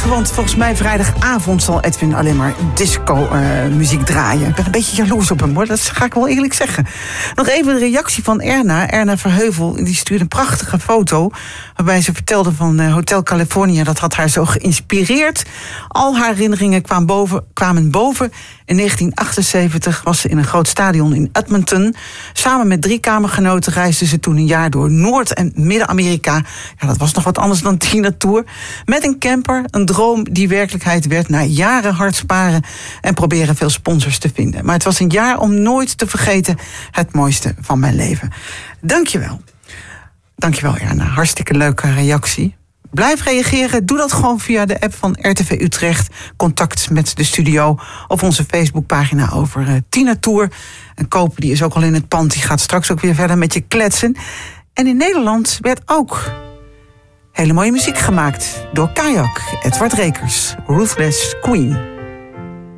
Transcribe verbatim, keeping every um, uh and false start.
want volgens mij vrijdagavond zal Edwin alleen maar disco-muziek uh, draaien. Ik ben een beetje jaloers op hem, hoor. Dat ga ik wel eerlijk zeggen. Nog even de reactie van Erna. Erna Verheuvel, die stuurde een prachtige foto waarbij ze vertelde van uh, Hotel California. Dat had haar zo geïnspireerd. Al haar herinneringen kwamen boven. Kwamen boven. In negentien achtenzeventig was ze in een groot stadion in Edmonton. Samen met drie kamergenoten reisden ze toen een jaar door Noord- en Midden-Amerika. Ja, dat was nog wat anders dan Tina Tour. Met een camper, een droom die werkelijkheid werd na jaren hard sparen en proberen veel sponsors te vinden. Maar het was een jaar om nooit te vergeten, het mooiste van mijn leven. Dankjewel. Dankjewel, Erna. Hartstikke leuke reactie. Blijf reageren. Doe dat gewoon via de app van R T V Utrecht. Contact met de studio of onze Facebookpagina over uh, Tina Tour. En Kopen, die is ook al in het pand. Die gaat straks ook weer verder met je kletsen. En in Nederland werd ook hele mooie muziek gemaakt door Kayak, Edward Rekers, Ruthless Queen.